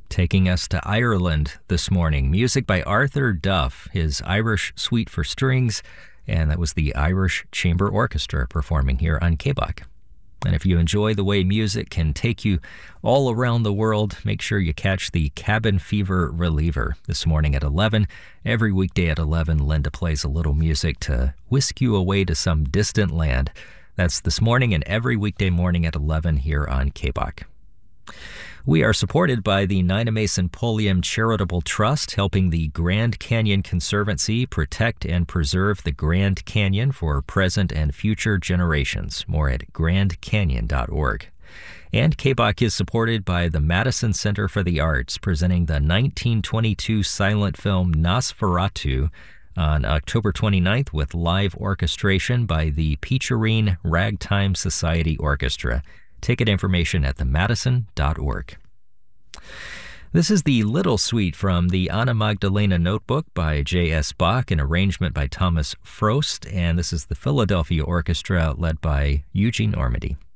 taking us to Ireland this morning. Music by Arthur Duff, his Irish Suite for Strings, and that was the Irish Chamber Orchestra performing here on KBOC. And if you enjoy the way music can take you all around the world, make sure you catch the Cabin Fever Reliever this morning at 11. Every weekday at 11, Linda plays a little music to whisk you away to some distant land. That's this morning and every weekday morning at 11 here on KBOC. We are supported by the Nina-Mason Pulliam Charitable Trust, helping the Grand Canyon Conservancy protect and preserve the Grand Canyon for present and future generations. More at grandcanyon.org. And KBOC is supported by the Madison Center for the Arts, presenting the 1922 silent film Nosferatu on October 29th with live orchestration by the Peacherine Ragtime Society Orchestra. Ticket information at themadison.org. This is the Little Suite from the Anna Magdalena Notebook by J.S. Bach, an arrangement by Thomas Frost, and this is the Philadelphia Orchestra led by Eugene Ormandy.